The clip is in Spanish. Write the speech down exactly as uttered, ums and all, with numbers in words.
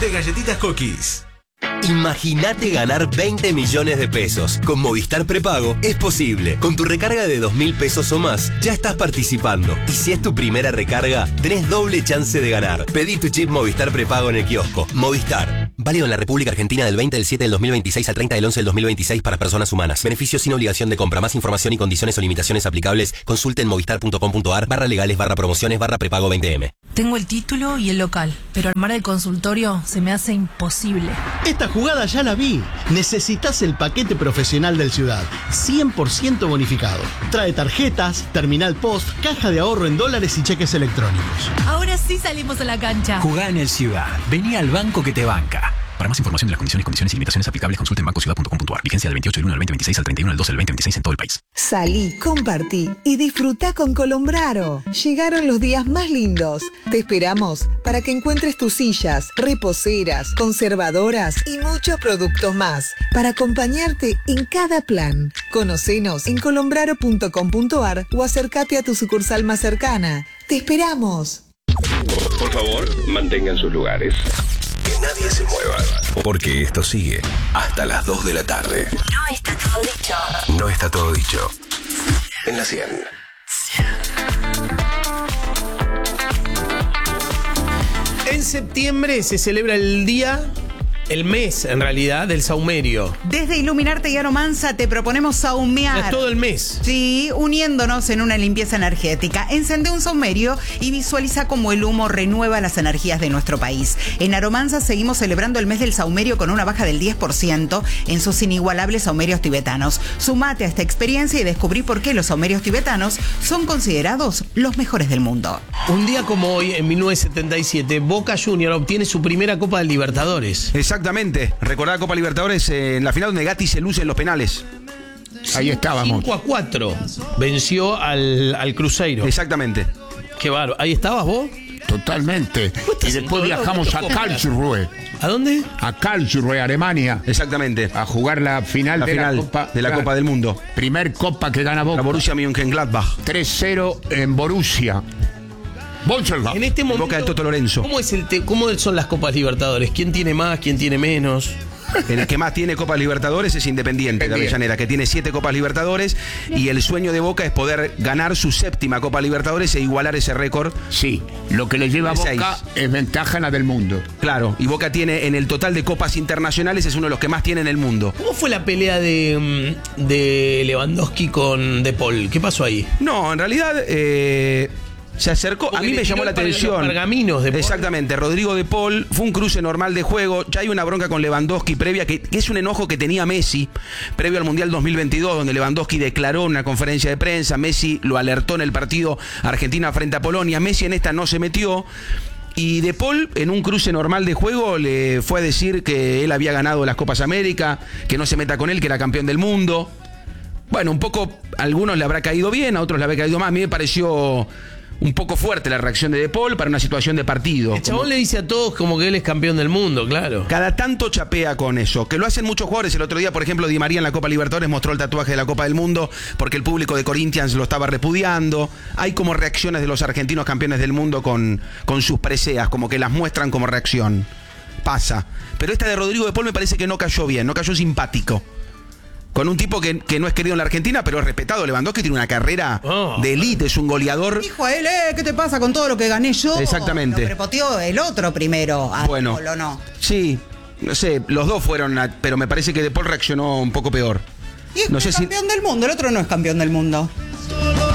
de Galletitas Cookies. Imagínate ganar veinte millones de pesos. Con Movistar Prepago es posible. Con tu recarga de dos mil pesos o más, ya estás participando. Y si es tu primera recarga, tenés doble chance de ganar. Pedí tu chip Movistar Prepago en el kiosco. Movistar. Válido en la República Argentina del veinte del siete del dos mil veintiséis al treinta del once del dos mil veintiséis para personas humanas. Beneficios sin obligación de compra. Más información y condiciones o limitaciones aplicables. Consulte en movistar.com.ar barra legales barra promociones barra prepago veinte eme. Tengo el título y el local, pero armar el consultorio se me hace imposible. Esta jugada ya la vi. Necesitas el paquete profesional del Ciudad. cien por ciento bonificado. Trae tarjetas, terminal post, caja de ahorro en dólares y cheques electrónicos. Ahora sí salimos a la cancha. Jugá en el Ciudad. Vení al banco que te banca. Para más información de las condiciones, condiciones y limitaciones aplicables, consulte en banco ciudad punto com punto a r. Vigencia del veintiocho del uno del veinte veintiséis al treinta y uno del doce del veinte veintiséis en todo el país. Salí, compartí y disfrutá con Colombraro. Llegaron los días más lindos. Te esperamos para que encuentres tus sillas, reposeras, conservadoras y muchos productos más para acompañarte en cada plan. Conocenos en colombraro punto com punto a r o acércate a tu sucursal más cercana. ¡Te esperamos! Por favor, mantengan sus lugares. Que nadie se mueva, porque esto sigue hasta las dos de la tarde. No está todo dicho. No está todo dicho. En la cien. En septiembre se celebra el día, el mes en realidad, del saumerio. Desde Iluminarte y Aromanza te proponemos saumear. Es todo el mes. Sí, uniéndonos en una limpieza energética. Encende un saumerio y visualiza cómo el humo renueva las energías de nuestro país. En Aromanza seguimos celebrando el mes del saumerio con una baja del diez por ciento en sus inigualables saumerios tibetanos. Sumate a esta experiencia y descubrí por qué los saumerios tibetanos son considerados los mejores del mundo. Un día como hoy, en mil novecientos setenta y siete, Boca Juniors obtiene su primera Copa de Libertadores. Exactamente. Recordá Copa Libertadores eh, en la final donde Gatti se luce en los penales. Ahí estábamos. cinco a cuatro venció al, al Cruzeiro. Exactamente. Qué bárbaro. ¿Ahí estabas vos? Totalmente. Y después viajamos a Karlsruhe. ¿A dónde? A Karlsruhe, Alemania. Exactamente. A jugar la final, la de, final la Copa, de la Copa del Mundo. Primer Copa que gana Boca. La Borussia Mönchengladbach. tres cero en Borussia. Bolsonaro. En este momento, Boca de Toto Lorenzo. ¿Cómo, es el te- ¿Cómo son las Copas Libertadores? ¿Quién tiene más? ¿Quién tiene menos? El que más tiene Copas Libertadores es Independiente de Avellaneda, que tiene siete Copas Libertadores, y el sueño de Boca es poder ganar su séptima Copa Libertadores e igualar ese récord. Sí, lo que le lleva a Boca seis. es ventaja en la del mundo. Claro, y Boca tiene en el total de copas internacionales, es uno de los que más tiene en el mundo. ¿Cómo fue la pelea de, de Lewandowski con De Paul? ¿Qué pasó ahí? No, en realidad... Eh... Se acercó, Porque a mí me llamó la atención. Los pergaminos de Paul. Exactamente, Rodrigo De Paul, fue un cruce normal de juego. Ya hay una bronca con Lewandowski previa, que, que es un enojo que tenía Messi, previo al Mundial dos mil veintidós, donde Lewandowski declaró en una conferencia de prensa, Messi lo alertó en el partido Argentina frente a Polonia, Messi en esta no se metió. Y De Paul, en un cruce normal de juego, le fue a decir que él había ganado las Copas América, que no se meta con él, que era campeón del mundo. Bueno, un poco, a algunos le habrá caído bien, a otros le habrá caído más. A mí me pareció un poco fuerte la reacción de De Paul para una situación de partido. El chabón como... le dice a todos como que él es campeón del mundo, claro. Cada tanto chapea con eso, que lo hacen muchos jugadores. El otro día, por ejemplo, Di María en la Copa Libertadores mostró el tatuaje de la Copa del Mundo porque el público de Corinthians lo estaba repudiando. Hay como reacciones de los argentinos campeones del mundo con, con sus preseas, como que las muestran como reacción. Pasa. Pero esta de Rodrigo De Paul me parece que no cayó bien, no cayó simpático. Con un tipo que, que no es querido en la Argentina, pero es respetado. Lewandowski tiene una carrera oh. de élite, es un goleador. Dijo a él, eh, ¿qué te pasa con todo lo que gané yo? Exactamente. Lo prepoteó el otro primero. A bueno, Paul, ¿o no? Sí, no sé, los dos fueron, a, pero me parece que De Paul reaccionó un poco peor. Y es no sé campeón si... del mundo, el otro no es campeón del mundo.